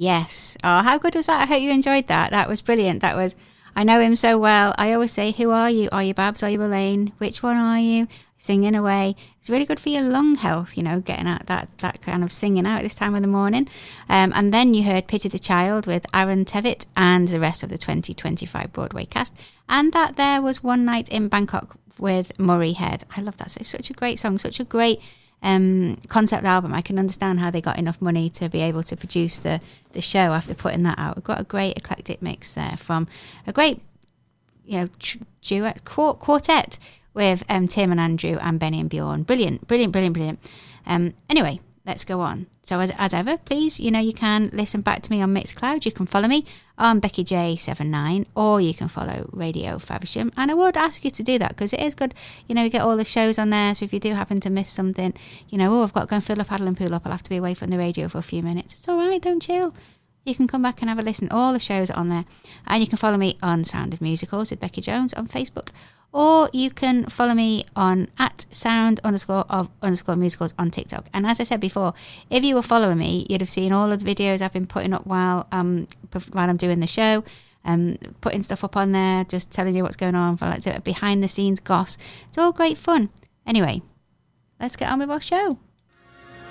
Yes. Oh, how good was that? I hope you enjoyed that. That was brilliant. I know him so well. I always say, who are you? Are you Babs? Are you Elaine? Which one are you? Singing away. It's really good for your lung health, getting out that kind of singing out at this time of the morning. And then you heard Pity the Child with Aaron Tevitt and the rest of the 2025 Broadway cast. And that there was One Night in Bangkok with Murray Head. I love that. It's such a great song, such a great concept album. I can understand how they got enough money to be able to produce the show after putting that out. We've got a great eclectic mix there from a great duet quartet with Tim and Andrew and Benny and Bjorn. Brilliant. Anyway, let's go on. So as ever, please, you can listen back to me on Mixcloud. You can follow me on BeckyJ79, or you can follow Radio Faversham. And I would ask you to do that because it is good. You get all the shows on there. So if you do happen to miss something, I've got to go and fill a paddle and pool up. I'll have to be away from the radio for a few minutes. It's all right. Don't chill. You can come back and have a listen. All the shows are on there. And you can follow me on Sound of Musicals with Becky Jones on Facebook. Or you can follow me on @sound_of_musicals on TikTok. And as I said before, if you were following me, you'd have seen all of the videos I've been putting up while I'm doing the show, putting stuff up on there, just telling you what's going on, for behind the scenes goss. It's all great fun. Anyway, let's get on with our show.